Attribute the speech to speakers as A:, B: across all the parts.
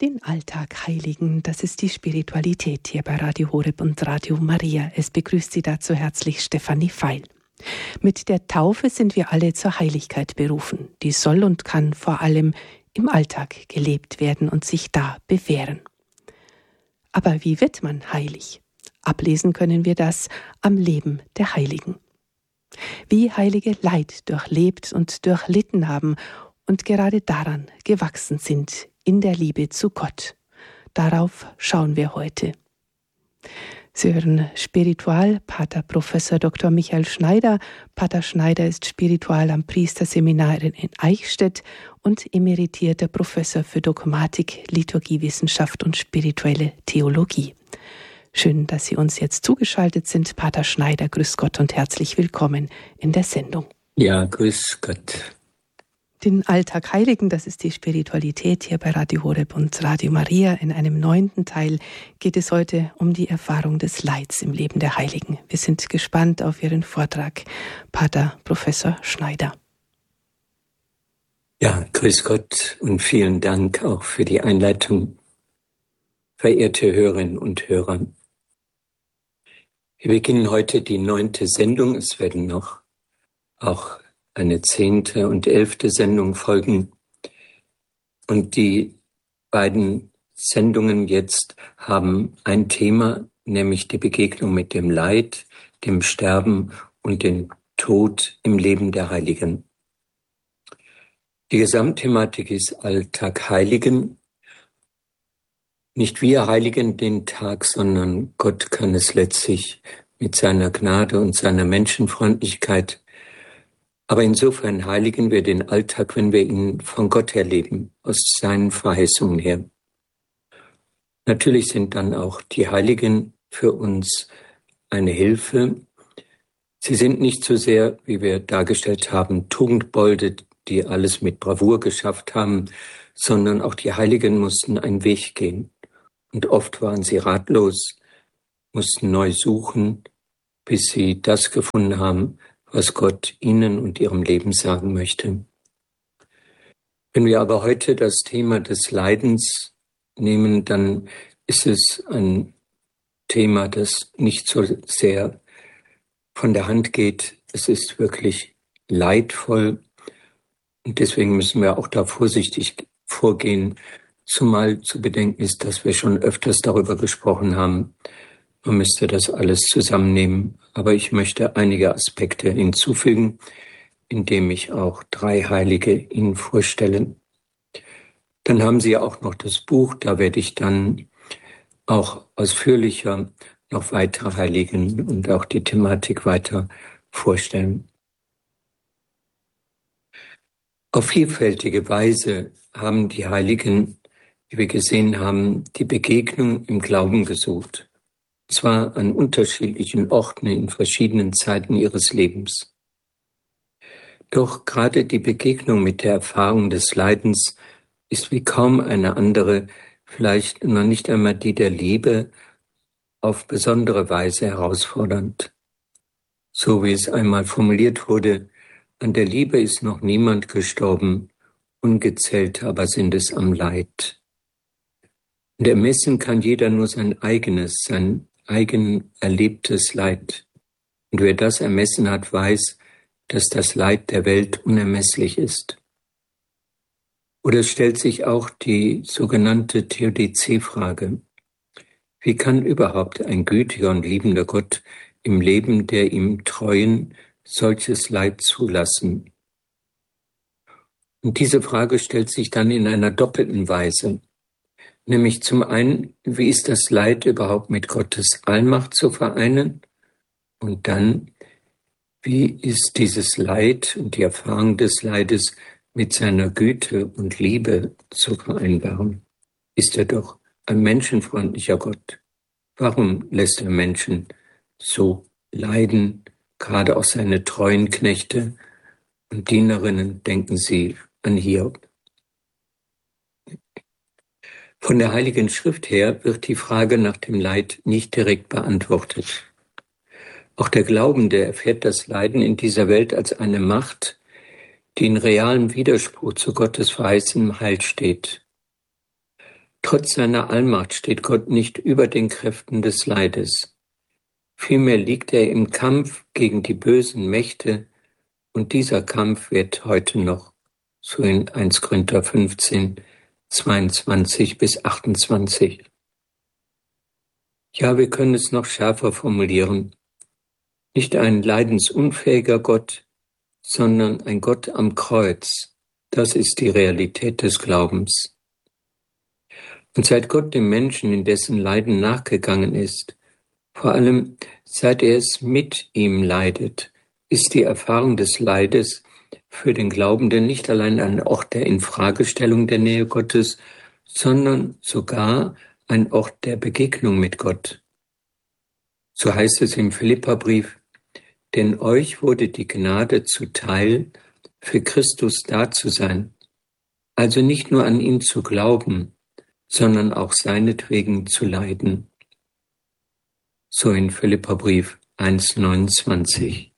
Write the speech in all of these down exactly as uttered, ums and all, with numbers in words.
A: Den Alltag heiligen, das ist die Spiritualität hier bei Radio Horeb und Radio Maria. Es begrüßt Sie dazu herzlich Stefanie Feil. Mit der Taufe sind wir alle zur Heiligkeit berufen. Die soll und kann vor allem im Alltag gelebt werden und sich da bewähren. Aber wie wird man heilig? Ablesen können wir das am Leben der Heiligen. Wie Heilige Leid durchlebt und durchlitten haben und gerade daran gewachsen sind, in der Liebe zu Gott. Darauf schauen wir heute. Sie hören Spiritual, Pater Professor Doktor Michael Schneider. Pater Schneider ist Spiritual am Priesterseminar in Eichstätt und emeritierter Professor für Dogmatik, Liturgiewissenschaft und spirituelle Theologie. Schön, dass Sie uns jetzt zugeschaltet sind. Pater Schneider, grüß Gott und herzlich willkommen in der Sendung.
B: Ja, grüß Gott.
A: Den Alltag heiligen, das ist die Spiritualität hier bei Radio Horeb und Radio Maria. In einem neunten Teil geht es heute um die Erfahrung des Leids im Leben der Heiligen. Wir sind gespannt auf Ihren Vortrag, Pater Professor Schneider.
B: Ja, grüß Gott und vielen Dank auch für die Einleitung, verehrte Hörerinnen und Hörer. Wir beginnen heute die neunte Sendung. Es werden noch auch eine zehnte und elfte Sendung folgen. Und die beiden Sendungen jetzt haben ein Thema, nämlich die Begegnung mit dem Leid, dem Sterben und dem Tod im Leben der Heiligen. Die Gesamtthematik ist Alltag Heiligen. Nicht wir heiligen den Tag, sondern Gott kann es letztlich mit seiner Gnade und seiner Menschenfreundlichkeit. Aber insofern heiligen wir den Alltag, wenn wir ihn von Gott her leben, aus seinen Verheißungen her. Natürlich sind dann auch die Heiligen für uns eine Hilfe. Sie sind nicht so sehr, wie wir dargestellt haben, Tugendbolde, die alles mit Bravour geschafft haben, sondern auch die Heiligen mussten einen Weg gehen. Und oft waren sie ratlos, mussten neu suchen, bis sie das gefunden haben, was Gott ihnen und ihrem Leben sagen möchte. Wenn wir aber heute das Thema des Leidens nehmen, dann ist es ein Thema, das nicht so sehr von der Hand geht. Es ist wirklich leidvoll und deswegen müssen wir auch da vorsichtig vorgehen, zumal zu bedenken ist, dass wir schon öfters darüber gesprochen haben. Man müsste das alles zusammennehmen, aber ich möchte einige Aspekte hinzufügen, indem ich auch drei Heilige Ihnen vorstelle. Dann haben Sie auch noch das Buch, da werde ich dann auch ausführlicher noch weitere Heiligen und auch die Thematik weiter vorstellen. Auf vielfältige Weise haben die Heiligen, wie wir gesehen haben, die Begegnung im Glauben gesucht. Zwar an unterschiedlichen Orten in verschiedenen Zeiten ihres Lebens. Doch gerade die Begegnung mit der Erfahrung des Leidens ist wie kaum eine andere, vielleicht noch nicht einmal die der Liebe, auf besondere Weise herausfordernd. So wie es einmal formuliert wurde, an der Liebe ist noch niemand gestorben, ungezählt aber sind es am Leid. Und ermessen kann jeder nur sein eigenes, sein eigen erlebtes Leid. Und wer das ermessen hat, weiß, dass das Leid der Welt unermesslich ist. Oder es stellt sich auch die sogenannte Theodizee-Frage. Wie kann überhaupt ein gütiger und liebender Gott im Leben der ihm Treuen solches Leid zulassen? Und diese Frage stellt sich dann in einer doppelten Weise. Nämlich zum einen, wie ist das Leid überhaupt mit Gottes Allmacht zu vereinen? Und dann, wie ist dieses Leid und die Erfahrung des Leides mit seiner Güte und Liebe zu vereinbaren? Ist er doch ein menschenfreundlicher Gott. Warum lässt er Menschen so leiden, gerade auch seine treuen Knechte und Dienerinnen, denken Sie an Hiob? Von der Heiligen Schrift her wird die Frage nach dem Leid nicht direkt beantwortet. Auch der Glaubende erfährt das Leiden in dieser Welt als eine Macht, die in realem Widerspruch zu Gottes verheißenem Heil steht. Trotz seiner Allmacht steht Gott nicht über den Kräften des Leides. Vielmehr liegt er im Kampf gegen die bösen Mächte, und dieser Kampf wird heute noch, so in erster Korinther fünfzehn, zweiundzwanzig bis achtundzwanzig. Ja, wir können es noch schärfer formulieren. Nicht ein leidensunfähiger Gott, sondern ein Gott am Kreuz. Das ist die Realität des Glaubens. Und seit Gott dem Menschen in dessen Leiden nachgegangen ist, vor allem seit er es mit ihm leidet, ist die Erfahrung des Leides für den Glaubenden nicht allein ein Ort der Infragestellung der Nähe Gottes, sondern sogar ein Ort der Begegnung mit Gott. So heißt es im Philipperbrief: Denn euch wurde die Gnade zuteil, für Christus da zu sein, also nicht nur an ihn zu glauben, sondern auch seinetwegen zu leiden. So in Philipperbrief eins neunundzwanzig.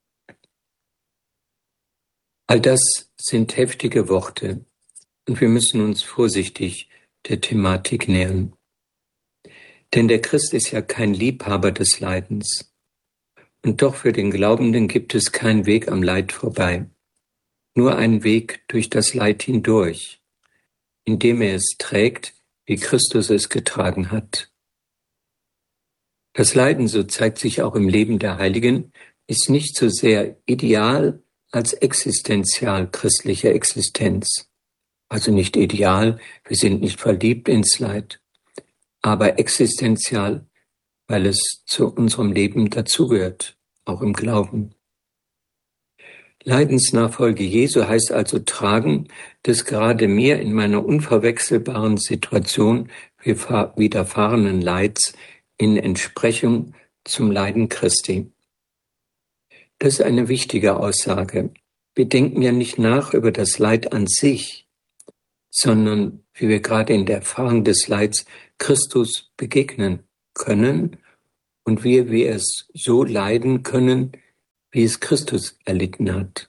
B: All das sind heftige Worte, und wir müssen uns vorsichtig der Thematik nähern. Denn der Christ ist ja kein Liebhaber des Leidens. Und doch für den Glaubenden gibt es keinen Weg am Leid vorbei, nur einen Weg durch das Leid hindurch, indem er es trägt, wie Christus es getragen hat. Das Leiden, so zeigt sich auch im Leben der Heiligen, ist nicht so sehr ideal als existenzial christliche Existenz. Also nicht ideal, wir sind nicht verliebt ins Leid, aber existenzial, weil es zu unserem Leben dazugehört, auch im Glauben. Leidensnachfolge Jesu heißt also tragen des gerade mir in meiner unverwechselbaren Situation widerfahrenen Leids in Entsprechung zum Leiden Christi. Das ist eine wichtige Aussage. Wir denken ja nicht nach über das Leid an sich, sondern wie wir gerade in der Erfahrung des Leids Christus begegnen können und wie wir es so leiden können, wie es Christus erlitten hat.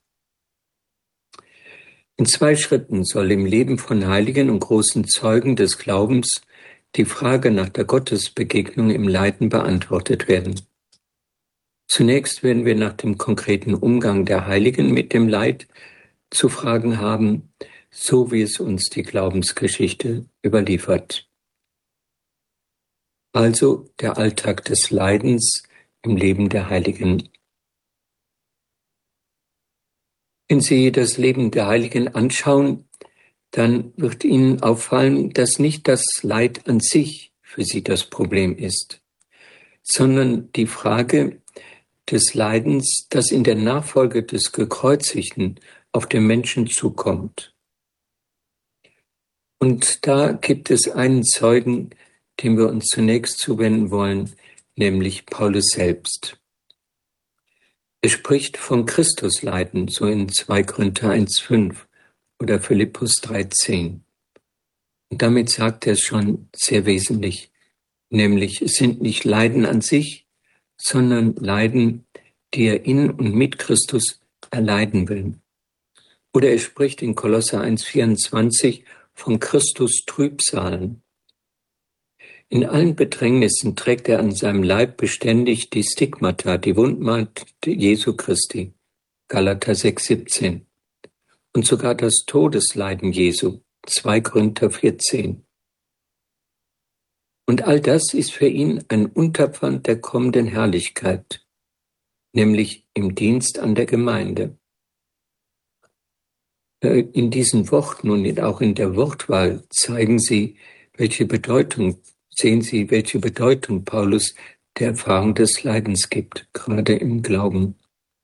B: In zwei Schritten soll im Leben von Heiligen und großen Zeugen des Glaubens die Frage nach der Gottesbegegnung im Leiden beantwortet werden. Zunächst werden wir nach dem konkreten Umgang der Heiligen mit dem Leid zu fragen haben, so wie es uns die Glaubensgeschichte überliefert. Also der Alltag des Leidens im Leben der Heiligen. Wenn Sie das Leben der Heiligen anschauen, dann wird Ihnen auffallen, dass nicht das Leid an sich für Sie das Problem ist, sondern die Frage des Leidens, das in der Nachfolge des Gekreuzigten auf den Menschen zukommt. Und da gibt es einen Zeugen, dem wir uns zunächst zuwenden wollen, nämlich Paulus selbst. Er spricht von Christusleiden, so in zwei Korinther eins fünf oder Philippus drei zehn. Und damit sagt er es schon sehr wesentlich, nämlich es sind nicht Leiden an sich, sondern Leiden, die er in und mit Christus erleiden will. Oder er spricht in Kolosser eins vierundzwanzig von Christus Trübsalen. In allen Bedrängnissen trägt er an seinem Leib beständig die Stigmata, die Wundmalt Jesu Christi, Galater sechs siebzehn, und sogar das Todesleiden Jesu, zwei Korinther vierzehn. Und all das ist für ihn ein Unterpfand der kommenden Herrlichkeit, nämlich im Dienst an der Gemeinde. In diesen Worten und auch in der Wortwahl zeigen sie, welche Bedeutung Sehen Sie, welche Bedeutung Paulus der Erfahrung des Leidens gibt, gerade im Glauben.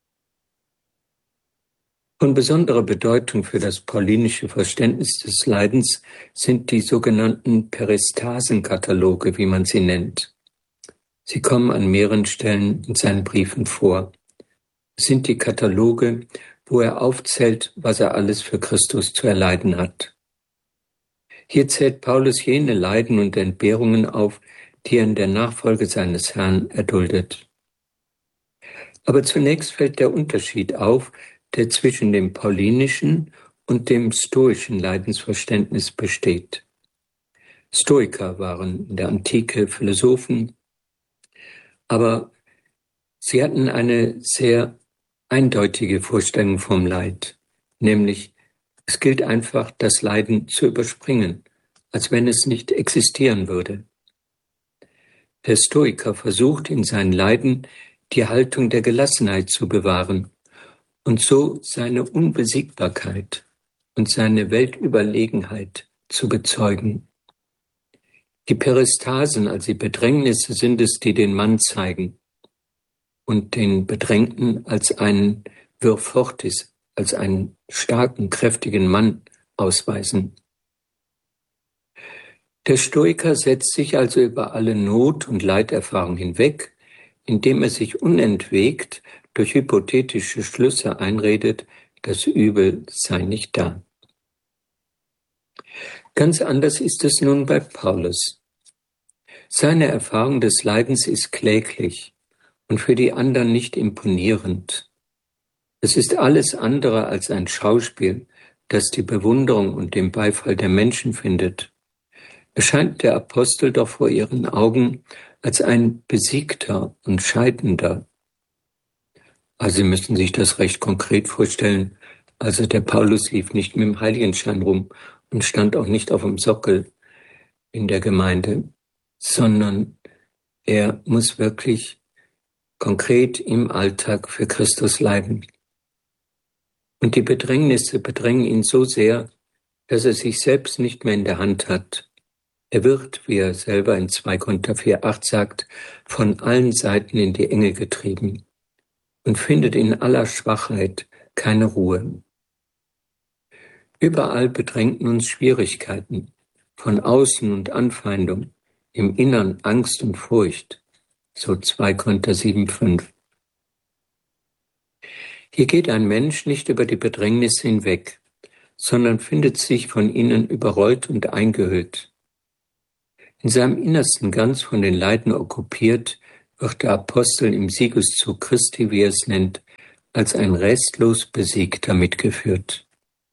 B: Von besonderer Bedeutung für das paulinische Verständnis des Leidens sind die sogenannten Peristasenkataloge, wie man sie nennt. Sie kommen an mehreren Stellen in seinen Briefen vor. Es sind die Kataloge, wo er aufzählt, was er alles für Christus zu erleiden hat. Hier zählt Paulus jene Leiden und Entbehrungen auf, die er in der Nachfolge seines Herrn erduldet. Aber zunächst fällt der Unterschied auf, der zwischen dem paulinischen und dem stoischen Leidensverständnis besteht. Stoiker waren in der Antike Philosophen, aber sie hatten eine sehr eindeutige Vorstellung vom Leid, nämlich es gilt einfach, das Leiden zu überspringen, als wenn es nicht existieren würde. Der Stoiker versucht in seinen Leiden die Haltung der Gelassenheit zu bewahren und so seine Unbesiegbarkeit und seine Weltüberlegenheit zu bezeugen. Die Peristasen, also die Bedrängnisse, sind es, die den Mann zeigen und den Bedrängten als einen Vir fortis, als einen starken, kräftigen Mann ausweisen. Der Stoiker setzt sich also über alle Not- und Leiterfahrung hinweg, indem er sich unentwegt durch hypothetische Schlüsse einredet, das Übel sei nicht da. Ganz anders ist es nun bei Paulus. Seine Erfahrung des Leidens ist kläglich und für die anderen nicht imponierend. Es ist alles andere als ein Schauspiel, das die Bewunderung und den Beifall der Menschen findet. Erscheint der Apostel doch vor ihren Augen als ein Besiegter und Scheidender. Also Sie müssen sich das recht konkret vorstellen. Also der Paulus lief nicht mit dem Heiligenschein rum und stand auch nicht auf dem Sockel in der Gemeinde, sondern er muss wirklich konkret im Alltag für Christus leiden. Und die Bedrängnisse bedrängen ihn so sehr, dass er sich selbst nicht mehr in der Hand hat. Er wird, wie er selber in zwei Korinther vier acht sagt, von allen Seiten in die Enge getrieben und findet in aller Schwachheit keine Ruhe. Überall bedrängten uns Schwierigkeiten, von außen und Anfeindung, im Innern Angst und Furcht, so zwei Korinther sieben fünf. Hier geht ein Mensch nicht über die Bedrängnisse hinweg, sondern findet sich von ihnen überrollt und eingehüllt. In seinem Innersten ganz von den Leiden okkupiert, wird der Apostel im Siegeszug Christi, wie er es nennt, als ein restlos Besiegter mitgeführt.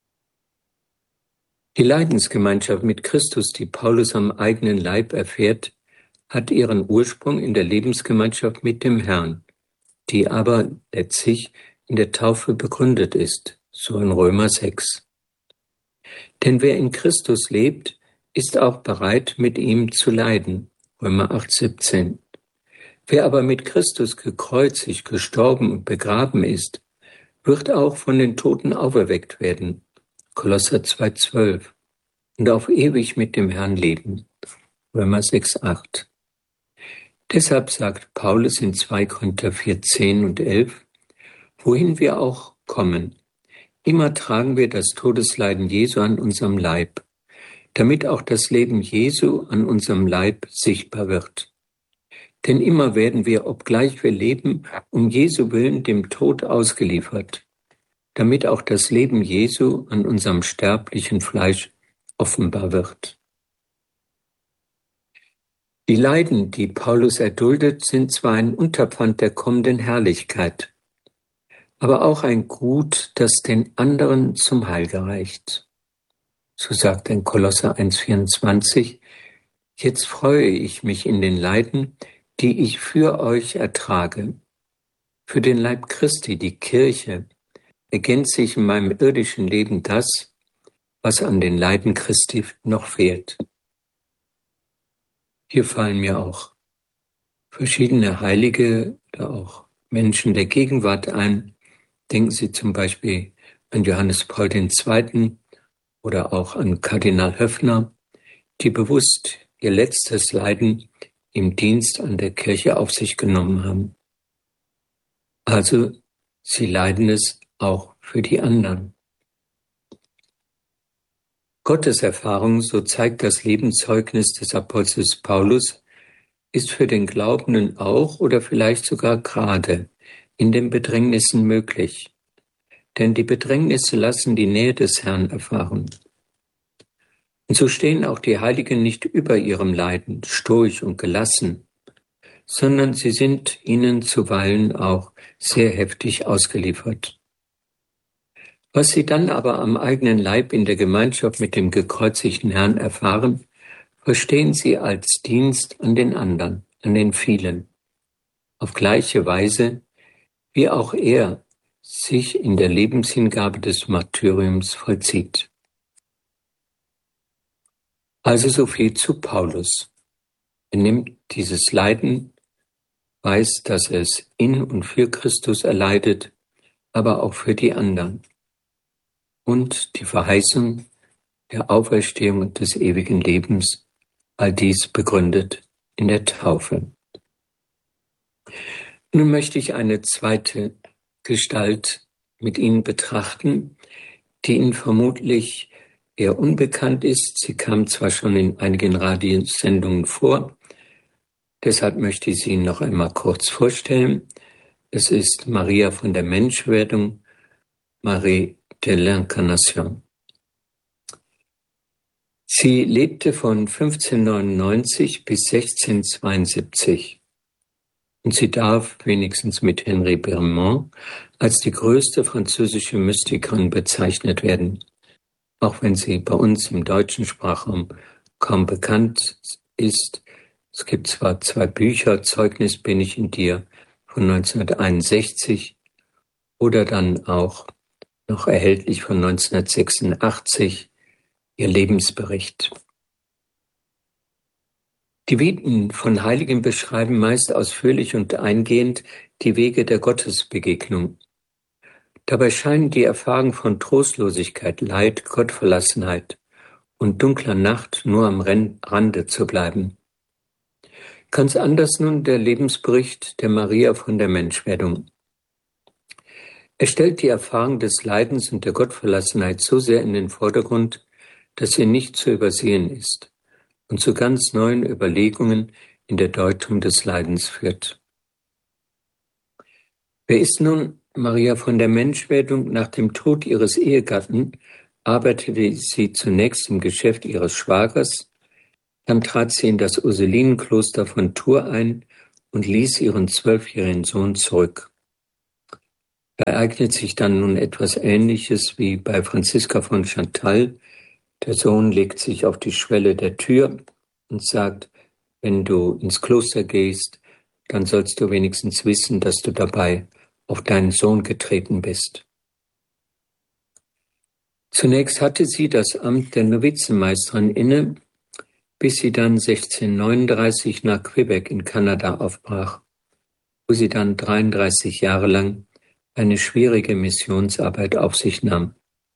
B: Die Leidensgemeinschaft mit Christus, die Paulus am eigenen Leib erfährt, hat ihren Ursprung in der Lebensgemeinschaft mit dem Herrn, die aber letztlich in der Taufe begründet ist, so in Römer sechs. Denn wer in Christus lebt, ist auch bereit, mit ihm zu leiden, Römer acht siebzehn. Wer aber mit Christus gekreuzigt, gestorben und begraben ist, wird auch von den Toten auferweckt werden, Kolosser zwei zwölf, und auf ewig mit dem Herrn leben, Römer sechs acht. Deshalb sagt Paulus in zwei Korinther vier zehn und elf, wohin wir auch kommen, immer tragen wir das Todesleiden Jesu an unserem Leib, damit auch das Leben Jesu an unserem Leib sichtbar wird. Denn immer werden wir, obgleich wir leben, um Jesu willen dem Tod ausgeliefert, damit auch das Leben Jesu an unserem sterblichen Fleisch offenbar wird. Die Leiden, die Paulus erduldet, sind zwar ein Unterpfand der kommenden Herrlichkeit, aber auch ein Gut, das den anderen zum Heil gereicht. So sagt in Kolosser eins vierundzwanzig, jetzt freue ich mich in den Leiden, die ich für euch ertrage. Für den Leib Christi, die Kirche, ergänze ich in meinem irdischen Leben das, was an den Leiden Christi noch fehlt. Hier fallen mir auch verschiedene Heilige oder auch Menschen der Gegenwart ein. Denken Sie zum Beispiel an Johannes Paul der Zweite. Oder auch an Kardinal Höffner, die bewusst ihr letztes Leiden im Dienst an der Kirche auf sich genommen haben. Also, sie leiden es auch für die anderen. Gottes Erfahrung, so zeigt das Lebenszeugnis des Apostels Paulus, ist für den Glaubenden auch oder vielleicht sogar gerade in den Bedrängnissen möglich. Denn die Bedrängnisse lassen die Nähe des Herrn erfahren. Und so stehen auch die Heiligen nicht über ihrem Leiden, stoisch und gelassen, sondern sie sind ihnen zuweilen auch sehr heftig ausgeliefert. Was sie dann aber am eigenen Leib in der Gemeinschaft mit dem gekreuzigten Herrn erfahren, verstehen sie als Dienst an den anderen, an den vielen, auf gleiche Weise, wie auch er sich in der Lebenshingabe des Martyriums vollzieht. Also so viel zu Paulus. Er nimmt dieses Leiden, weiß, dass er es in und für Christus erleidet, aber auch für die anderen. Und die Verheißung der Auferstehung und des ewigen Lebens, all dies begründet in der Taufe. Nun möchte ich eine zweite Gestalt mit Ihnen betrachten, die Ihnen vermutlich eher unbekannt ist. Sie kam zwar schon in einigen Radiosendungen vor, deshalb möchte ich sie Ihnen noch einmal kurz vorstellen. Es ist Maria von der Menschwerdung, Marie de l'Incarnation. Sie lebte von fünfzehnhundertneunundneunzig bis sechzehnhundertzweiundsiebzig und sie darf wenigstens mit Henri Bermond als die größte französische Mystikerin bezeichnet werden, auch wenn sie bei uns im deutschen Sprachraum kaum bekannt ist. Es gibt zwar zwei Bücher, Zeugnis bin ich in dir von neunzehnhunderteinundsechzig oder dann auch noch erhältlich von neunzehnhundertsechsundachtzig, ihr Lebensbericht. Die Viten von Heiligen beschreiben meist ausführlich und eingehend die Wege der Gottesbegegnung. Dabei scheinen die Erfahrungen von Trostlosigkeit, Leid, Gottverlassenheit und dunkler Nacht nur am Rande zu bleiben. Ganz anders nun der Lebensbericht der Maria von der Menschwerdung. Er stellt die Erfahrung des Leidens und der Gottverlassenheit so sehr in den Vordergrund, dass sie nicht zu übersehen ist und zu ganz neuen Überlegungen in der Deutung des Leidens führt. Wer ist nun Maria von der Menschwerdung? Nach dem Tod ihres Ehegatten arbeitete sie zunächst im Geschäft ihres Schwagers, dann trat sie in das Ursulinenkloster von Tours ein und ließ ihren zwölfjährigen Sohn zurück. Ereignet sich dann nun etwas Ähnliches wie bei Franziska von Chantal. Der Sohn legt sich auf die Schwelle der Tür und sagt, wenn du ins Kloster gehst, dann sollst du wenigstens wissen, dass du dabei auf deinen Sohn getreten bist. Zunächst hatte sie das Amt der Novizenmeisterin inne, bis sie dann sechzehnhundertneununddreißig nach Quebec in Kanada aufbrach, wo sie dann dreiunddreißig Jahre lang eine schwierige Missionsarbeit auf sich nahm.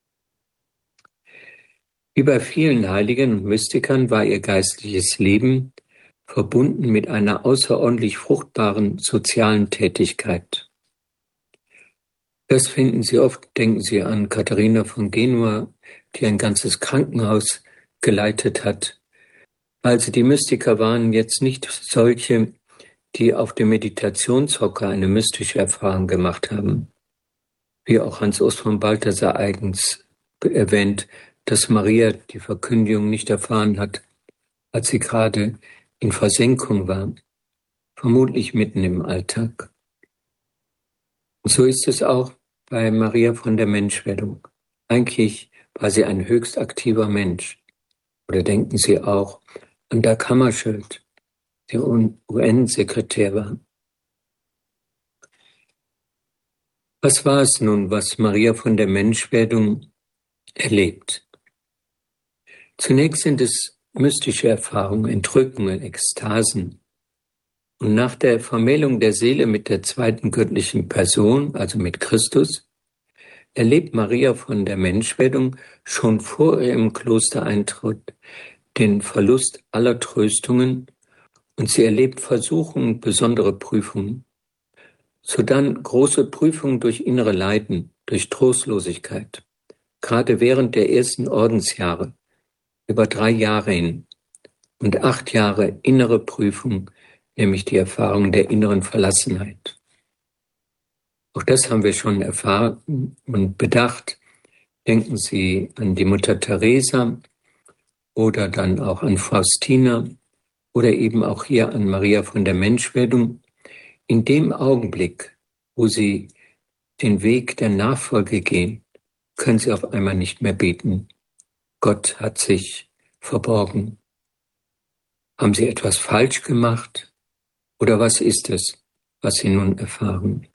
B: Wie bei vielen Heiligen und Mystikern war ihr geistliches Leben verbunden mit einer außerordentlich fruchtbaren sozialen Tätigkeit. Das finden Sie oft, denken Sie an Katharina von Genua, die ein ganzes Krankenhaus geleitet hat. Also die Mystiker waren jetzt nicht solche, die auf dem Meditationshocker eine mystische Erfahrung gemacht haben. Wie auch Hans Urs von Balthasar eigens erwähnt, dass Maria die Verkündigung nicht erfahren hat, als sie gerade in Versenkung war, vermutlich mitten im Alltag. Und so ist es auch bei Maria von der Menschwerdung. Eigentlich war sie ein höchst aktiver Mensch. Oder denken Sie auch an Dag Hammarskjöld, der U N-Sekretär war. Was war es nun, was Maria von der Menschwerdung erlebt? Zunächst sind es mystische Erfahrungen, Entrückungen, Ekstasen. Und nach der Vermählung der Seele mit der zweiten göttlichen Person, also mit Christus, erlebt Maria von der Menschwerdung schon vor ihrem Klostereintritt den Verlust aller Tröstungen und sie erlebt Versuchungen, besondere Prüfungen. Sodann große Prüfungen durch innere Leiden, durch Trostlosigkeit, gerade während der ersten Ordensjahre, über drei Jahre hin und acht Jahre innere Prüfung, nämlich die Erfahrung der inneren Verlassenheit. Auch das haben wir schon erfahren und bedacht. Denken Sie an die Mutter Teresa oder dann auch an Faustina oder eben auch hier an Maria von der Menschwerdung. In dem Augenblick, wo Sie den Weg der Nachfolge gehen, können Sie auf einmal nicht mehr beten. Gott hat sich verborgen. Haben sie etwas falsch gemacht? Oder was ist es, was sie nun erfahren?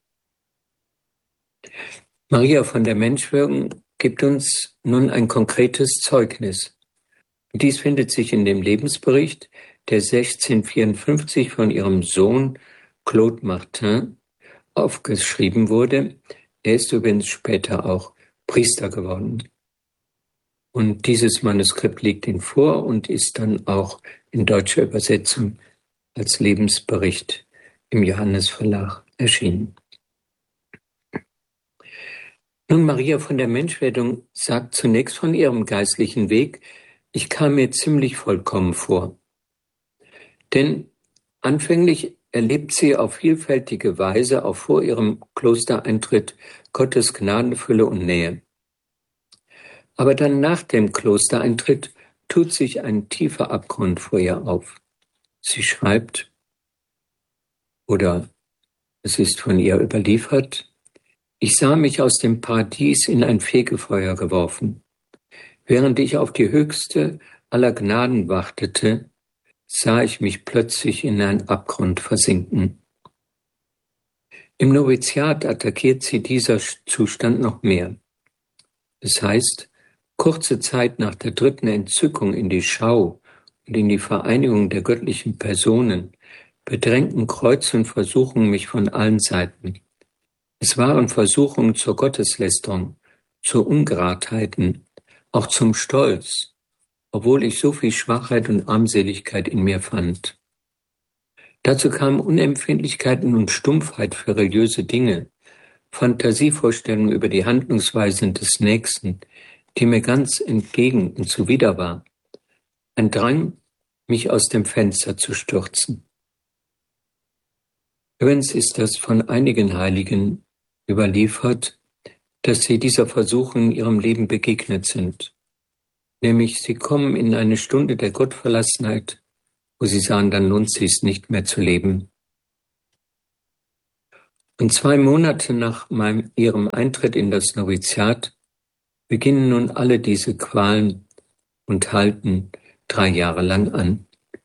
B: Maria von der Menschwerdung gibt uns nun ein konkretes Zeugnis. Dies findet sich in dem Lebensbericht, der sechzehnhundertvierundfünfzig von ihrem Sohn Claude Martin aufgeschrieben wurde. Er ist übrigens später auch Priester geworden. Und dieses Manuskript liegt ihm vor und ist dann auch in deutscher Übersetzung als Lebensbericht im Johannesverlag erschienen. Nun, Maria von der Menschwerdung sagt zunächst von ihrem geistlichen Weg: Ich kam mir ziemlich vollkommen vor. Denn anfänglich erlebt sie auf vielfältige Weise, auch vor ihrem Klostereintritt, Gottes Gnadenfülle und Nähe. Aber dann nach dem Klostereintritt tut sich ein tiefer Abgrund vor ihr auf. Sie schreibt, oder es ist von ihr überliefert: Ich sah mich aus dem Paradies in ein Fegefeuer geworfen. Während ich auf die höchste aller Gnaden wartete, sah ich mich plötzlich in einen Abgrund versinken. Im Noviziat attackiert sie dieser Zustand noch mehr. Das heißt, kurze Zeit nach der dritten Entzückung in die Schau und in die Vereinigung der göttlichen Personen bedrängten Kreuz und Versuchungen mich von allen Seiten. Es waren Versuchungen zur Gotteslästerung, zu Ungradheiten, auch zum Stolz, obwohl ich so viel Schwachheit und Armseligkeit in mir fand. Dazu kamen Unempfindlichkeiten und Stumpfheit für religiöse Dinge, Fantasievorstellungen über die Handlungsweisen des Nächsten, die mir ganz entgegen und zuwider war. Ein Drang, mich aus dem Fenster zu stürzen. Übrigens ist das von einigen Heiligen überliefert, dass sie dieser Versuchung in ihrem Leben begegnet sind. Nämlich, sie kommen in eine Stunde der Gottverlassenheit, wo sie sagen, dann lohnt es sich nicht mehr zu leben. Und zwei Monate nach meinem, ihrem Eintritt in das Noviziat beginnen nun alle diese Qualen und halten drei Jahre lang an.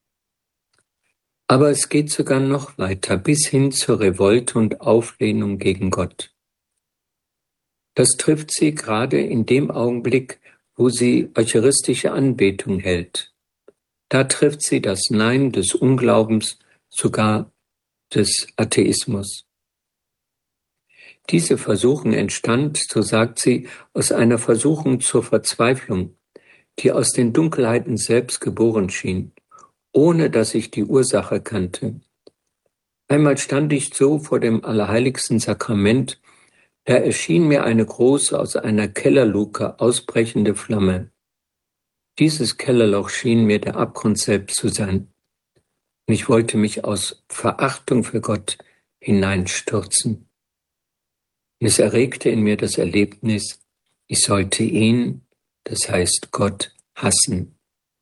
B: Aber es geht sogar noch weiter, bis hin zur Revolte und Auflehnung gegen Gott. Das trifft sie gerade in dem Augenblick, wo sie eucharistische Anbetung hält. Da trifft sie das Nein des Unglaubens, sogar des Atheismus. Diese Versuchung entstand, so sagt sie, aus einer Versuchung zur Verzweiflung, die aus den Dunkelheiten selbst geboren schien, ohne dass ich die Ursache kannte. Einmal stand ich so vor dem allerheiligsten Sakrament, da erschien mir eine große, aus einer Kellerluke ausbrechende Flamme. Dieses Kellerloch schien mir der Abgrund selbst zu sein. Und ich wollte mich aus Verachtung für Gott hineinstürzen. Und es erregte in mir das Erlebnis, ich sollte ihn, das heißt Gott, hassen.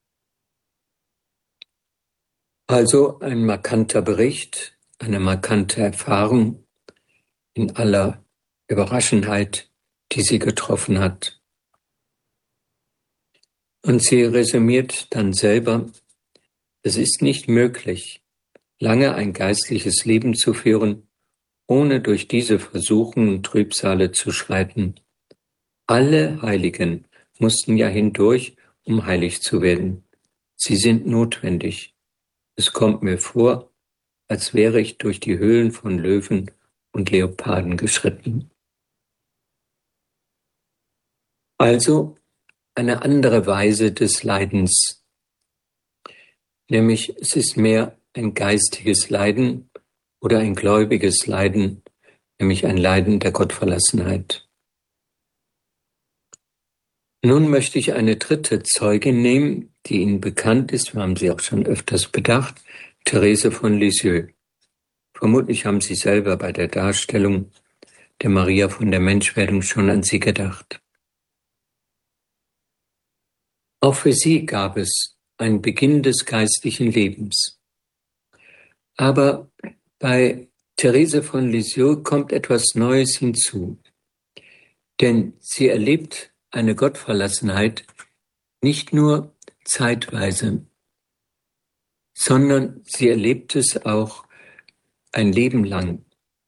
B: Also ein markanter Bericht, eine markante Erfahrung in aller Überraschenheit, die sie getroffen hat. Und sie resümiert dann selber, es ist nicht möglich, lange ein geistliches Leben zu führen, ohne durch diese Versuchungen und Trübsale zu schreiten. Alle Heiligen mussten ja hindurch, um heilig zu werden. Sie sind notwendig. Es kommt mir vor, als wäre ich durch die Höhlen von Löwen und Leoparden geschritten. Also eine andere Weise des Leidens, nämlich es ist mehr ein geistiges Leiden oder ein gläubiges Leiden, nämlich ein Leiden der Gottverlassenheit. Nun möchte ich eine dritte Zeugin nehmen, die Ihnen bekannt ist, wir haben sie auch schon öfters bedacht, Therese von Lisieux. Vermutlich haben Sie selber bei der Darstellung der Maria von der Menschwerdung schon an sie gedacht. Auch für sie gab es einen Beginn des geistlichen Lebens. Aber bei Therese von Lisieux kommt etwas Neues hinzu. Denn sie erlebt eine Gottverlassenheit nicht nur zeitweise. sondern sie erlebt es auch ein Leben lang.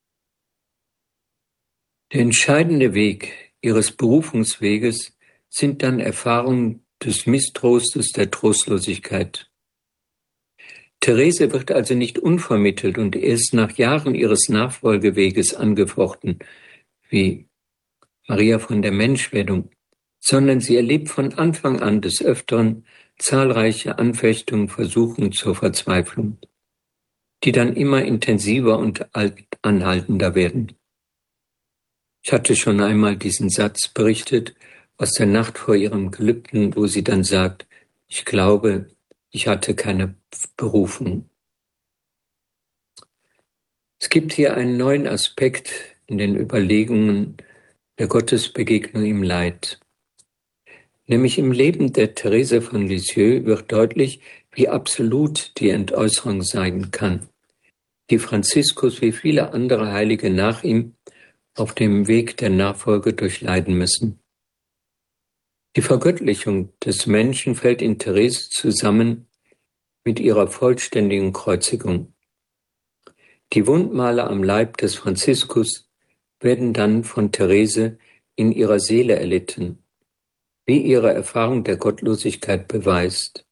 B: Der entscheidende Weg ihres Berufungsweges sind dann Erfahrungen des Misstrostes, der Trostlosigkeit. Therese wird also nicht unvermittelt und erst nach Jahren ihres Nachfolgeweges angefochten, wie Maria von der Menschwerdung, sondern sie erlebt von Anfang an des Öfteren zahlreiche Anfechtungen, Versuchungen zur Verzweiflung, die dann immer intensiver und anhaltender werden. Ich hatte schon einmal diesen Satz berichtet aus der Nacht vor ihrem Gelübden, wo sie dann sagt, ich glaube, ich hatte keine Berufung. Es gibt hier einen neuen Aspekt in den Überlegungen der Gottesbegegnung im Leid. Nämlich im Leben der Therese von Lisieux wird deutlich, wie absolut die Entäußerung sein kann, die Franziskus wie viele andere Heilige nach ihm auf dem Weg der Nachfolge durchleiden müssen. Die Vergöttlichung des Menschen fällt in Therese zusammen mit ihrer vollständigen Kreuzigung. Die Wundmale am Leib des Franziskus werden dann von Therese in ihrer Seele erlitten, wie ihre Erfahrung der Gottlosigkeit beweist.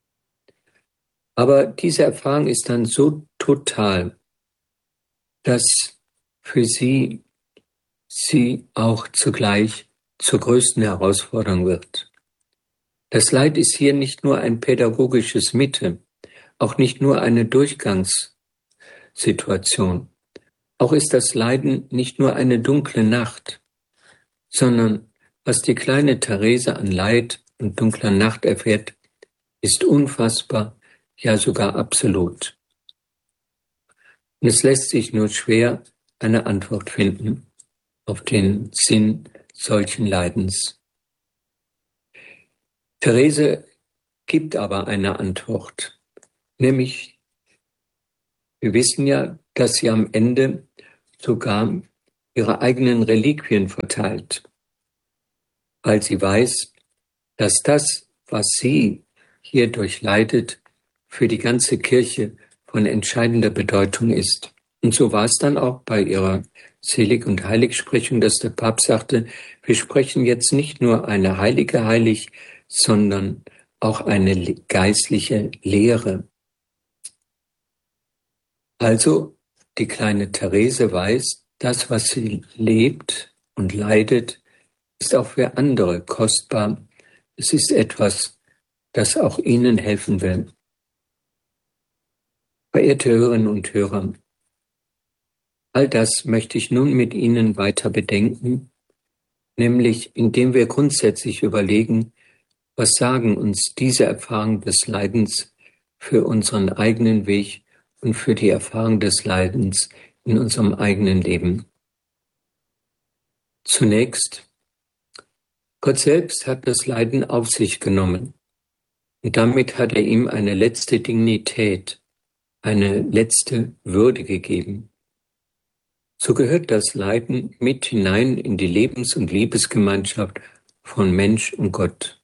B: Aber diese Erfahrung ist dann so total, dass für sie sie auch zugleich zur größten Herausforderung wird. Das Leid ist hier nicht nur ein pädagogisches Mittel, auch nicht nur eine Durchgangssituation. Auch ist das Leiden nicht nur eine dunkle Nacht, sondern was die kleine Therese an Leid und dunkler Nacht erfährt, ist unfassbar, ja sogar absolut. Und es lässt sich nur schwer eine Antwort finden auf den Sinn solchen Leidens. Therese gibt aber eine Antwort, nämlich, wir wissen ja, dass sie am Ende sogar ihre eigenen Reliquien verteilt, weil sie weiß, dass das, was sie hier durchleidet, für die ganze Kirche von entscheidender Bedeutung ist. Und so war es dann auch bei ihrer Selig- und Heiligsprechung, dass der Papst sagte, wir sprechen jetzt nicht nur eine Heilige heilig, sondern auch eine geistliche Lehre. Also die kleine Therese weiß, das, was sie lebt und leidet, ist auch für andere kostbar. Es ist etwas, das auch ihnen helfen will. Verehrte Hörerinnen und Hörer, all das möchte ich nun mit Ihnen weiter bedenken, nämlich indem wir grundsätzlich überlegen, was sagen uns diese Erfahrung des Leidens für unseren eigenen Weg und für die Erfahrung des Leidens in unserem eigenen Leben. Zunächst, Gott selbst hat das Leiden auf sich genommen und damit hat er ihm eine letzte Dignität, eine letzte Würde gegeben. So gehört das Leiden mit hinein in die Lebens- und Liebesgemeinschaft von Mensch und Gott.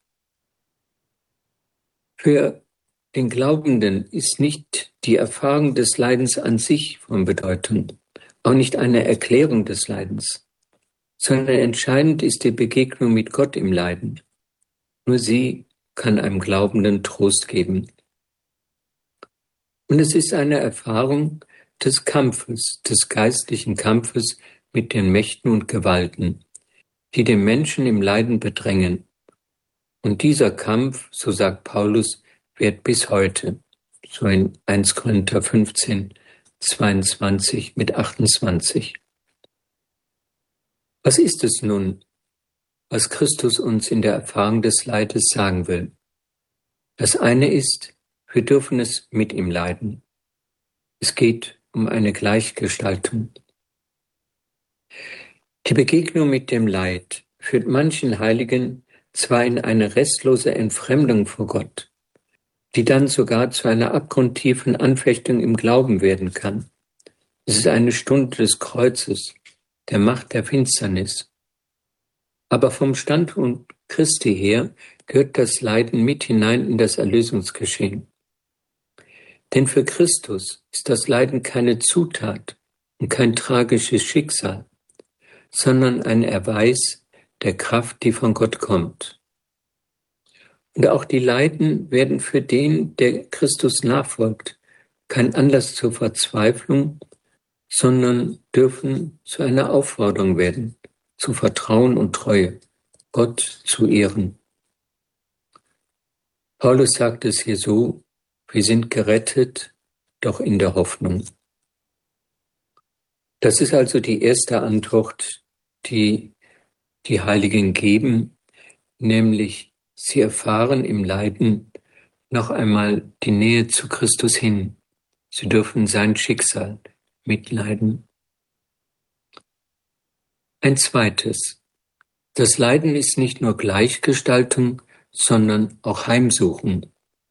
B: Für den Glaubenden ist nicht die Erfahrung des Leidens an sich von Bedeutung, auch nicht eine Erklärung des Leidens, sondern entscheidend ist die Begegnung mit Gott im Leiden. Nur sie kann einem Glaubenden Trost geben. Und es ist eine Erfahrung des Kampfes, des geistlichen Kampfes mit den Mächten und Gewalten, die den Menschen im Leiden bedrängen. Und dieser Kampf, so sagt Paulus, wird bis heute, so in erster Korinther fünfzehn, zweiundzwanzig mit achtundzwanzig. Was ist es nun, was Christus uns in der Erfahrung des Leides sagen will? Das eine ist, wir dürfen es mit ihm leiden. Es geht um eine Gleichgestaltung. Die Begegnung mit dem Leid führt manchen Heiligen zwar in eine restlose Entfremdung vor Gott, die dann sogar zu einer abgrundtiefen Anfechtung im Glauben werden kann. Es ist eine Stunde des Kreuzes, der Macht der Finsternis. Aber vom Standpunkt Christi her gehört das Leiden mit hinein in das Erlösungsgeschehen. Denn für Christus ist das Leiden keine Zutat und kein tragisches Schicksal, sondern ein Erweis der Kraft, die von Gott kommt. Und auch die Leiden werden für den, der Christus nachfolgt, kein Anlass zur Verzweiflung, sondern dürfen zu einer Aufforderung werden, zu Vertrauen und Treue, Gott zu ehren. Paulus sagt es hier so: Wir sind gerettet, doch in der Hoffnung. Das ist also die erste Antwort, die die Heiligen geben, nämlich sie erfahren im Leiden noch einmal die Nähe zu Christus hin. Sie dürfen sein Schicksal mitleiden. Ein zweites: Das Leiden ist nicht nur Gleichgestaltung, sondern auch Heimsuchen.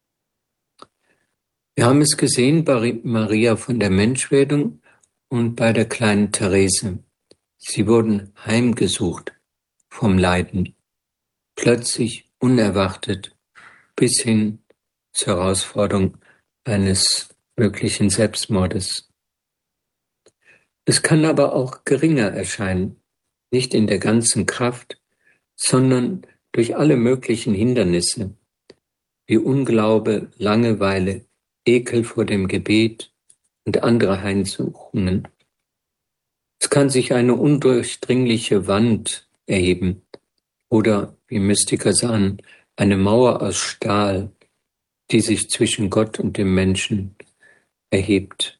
B: Wir haben es gesehen bei Maria von der Menschwerdung und bei der kleinen Therese. Sie wurden heimgesucht vom Leiden, plötzlich, unerwartet, bis hin zur Herausforderung eines möglichen Selbstmordes. Es kann aber auch geringer erscheinen, nicht in der ganzen Kraft, sondern durch alle möglichen Hindernisse, wie Unglaube, Langeweile, Ekel vor dem Gebet und andere Heimsuchungen. Es kann sich eine undurchdringliche Wand erheben oder, wie Mystiker sagen, eine Mauer aus Stahl, die sich zwischen Gott und dem Menschen erhebt.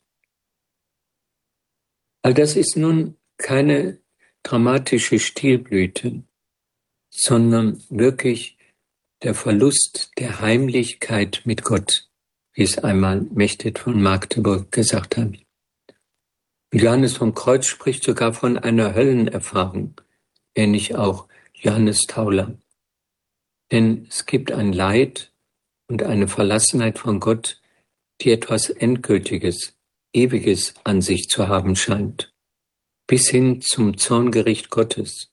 B: All das ist nun keine dramatische Stilblüte, sondern wirklich der Verlust der Heimlichkeit mit Gott, wie es einmal Mechthild von Magdeburg gesagt hat. Und Johannes vom Kreuz spricht sogar von einer Höllenerfahrung, ähnlich auch Johannes Tauler. Denn es gibt ein Leid und eine Verlassenheit von Gott, die etwas Endgültiges, Ewiges an sich zu haben scheint, bis hin zum Zorngericht Gottes.